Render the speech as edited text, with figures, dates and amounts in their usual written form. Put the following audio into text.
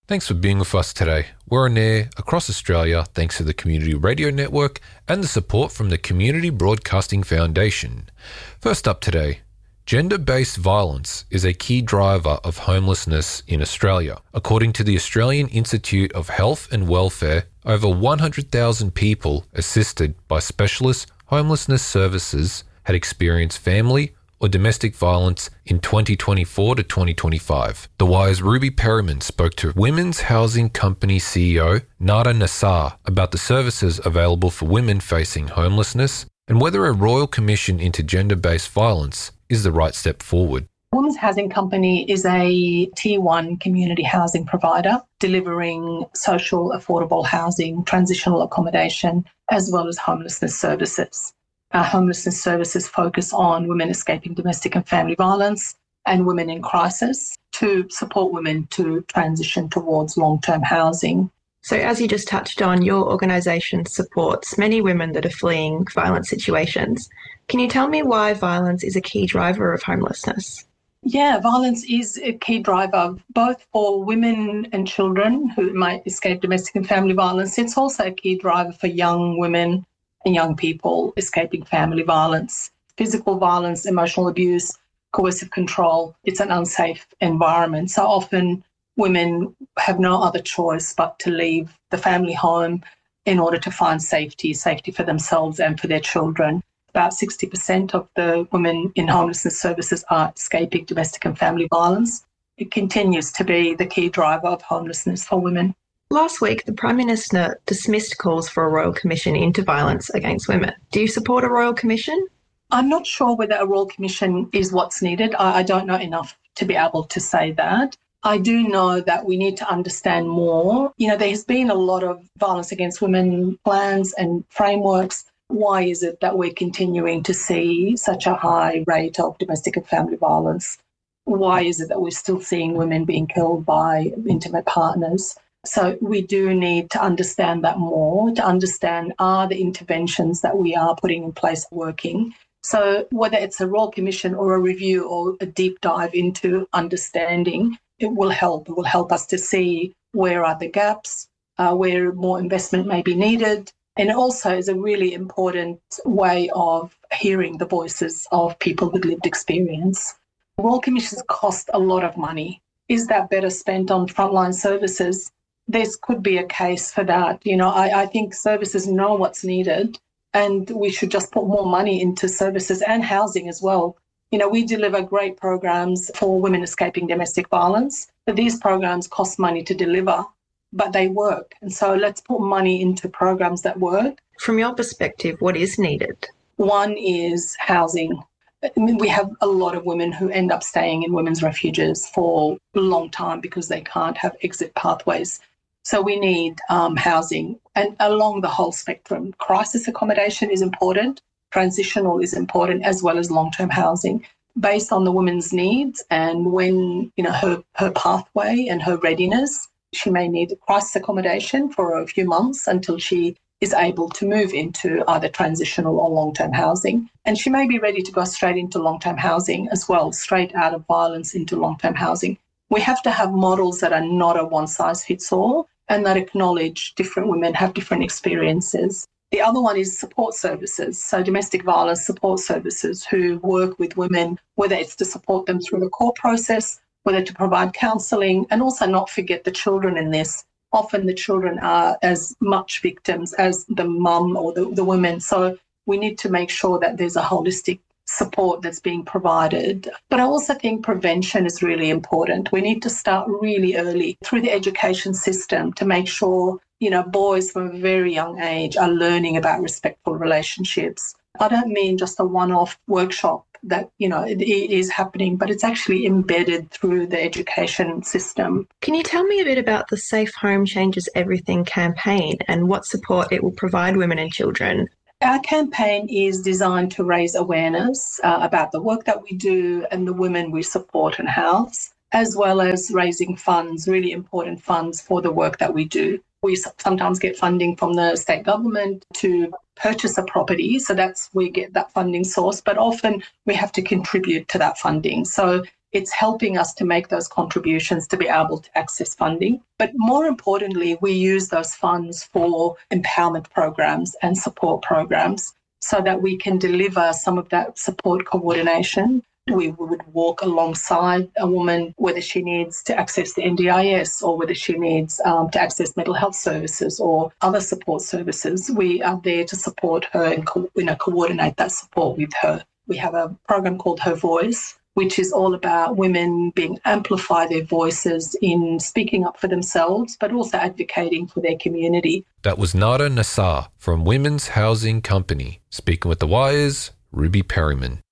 Thanks for being with us today. We're on air across Australia thanks to the Community Radio Network and the support from the Community Broadcasting Foundation. First up today, gender-based violence is a key driver of homelessness in Australia. According to the Australian Institute of Health and Welfare, over 100,000 people assisted by specialist homelessness services had experienced family or domestic violence in 2024 to 2025. The Wire's Ruby Perryman spoke to Women's Housing Company CEO Nada Nassar about the services available for women facing homelessness and whether a royal commission into gender-based violence is the right step forward. Women's Housing Company is a Tier 1 community housing provider delivering social affordable housing, transitional accommodation, as well as homelessness services. Our homelessness services focus on women escaping domestic and family violence and women in crisis to support women to transition towards long-term housing. So as you just touched on, your organisation supports many women that are fleeing violent situations. Can you tell me why violence is a key driver of homelessness? Yeah, violence is a key driver, both for women and children who might escape domestic and family violence. It's also a key driver for young women and young people escaping family violence. Physical violence, emotional abuse, coercive control, it's an unsafe environment. So often women have no other choice but to leave the family home in order to find safety for themselves and for their children. About 60% of the women in homelessness services are escaping domestic and family violence. It continues to be the key driver of homelessness for women. Last week, the Prime Minister dismissed calls for a royal commission into violence against women. Do you support a royal commission? I'm not sure whether a royal commission is what's needed. I don't know enough to be able to say that. I do know that we need to understand more. There's been a lot of violence against women plans and frameworks. Why is it that we're continuing to see such a high rate of domestic and family violence? Why is it that we're still seeing women being killed by intimate partners? So we do need to understand that more, to understand are the interventions that we are putting in place working. So whether it's a royal commission or a review or a deep dive into understanding, it will help. It will help us to see where are the gaps, where more investment may be needed. And it also is a really important way of hearing the voices of people with lived experience. Royal commissions cost a lot of money. Is that better spent on frontline services? This could be a case for that. I think services know what's needed and we should just put more money into services and housing as well. We deliver great programs for women escaping domestic violence, but these programs cost money to deliver, but they work. And so let's put money into programs that work. From your perspective, what is needed? One is housing. We have a lot of women who end up staying in women's refuges for a long time because they can't have exit pathways. So we need housing and along the whole spectrum. Crisis accommodation is important, transitional is important, as well as long-term housing based on the woman's needs and when, her pathway and her readiness. She may need crisis accommodation for a few months until she is able to move into either transitional or long-term housing. And she may be ready to go straight into long-term housing as well, straight out of violence into long-term housing. We have to have models that are not a one-size-fits-all and that acknowledge different women have different experiences. The other one is support services, so domestic violence support services who work with women, whether it's to support them through the court process, whether to provide counselling, and also not forget the children in this. Often the children are as much victims as the mum or the women, so we need to make sure that there's a holistic support that's being provided. But I also think prevention is really important. We need to start really early through the education system to make sure, boys from a very young age are learning about respectful relationships. I don't mean just a one-off workshop that, it is happening, but it's actually embedded through the education system. Can you tell me a bit about the Safe Home Changes Everything campaign and what support it will provide women and children? Our campaign is designed to raise awareness about the work that we do and the women we support and house, as well as raising funds, really important funds for the work that we do. We sometimes get funding from the state government to purchase a property, so that's where we get that funding source, but often we have to contribute to that funding. So it's helping us to make those contributions to be able to access funding. But more importantly, we use those funds for empowerment programs and support programs so that we can deliver some of that support coordination. We would walk alongside a woman, whether she needs to access the NDIS or whether she needs to access mental health services or other support services. We are there to support her and coordinate that support with her. We have a program called Her Voice, which is all about women being amplify their voices in speaking up for themselves, but also advocating for their community. That was Nada Nassar from Women's Housing Company, speaking with The Wire's Ruby Perryman.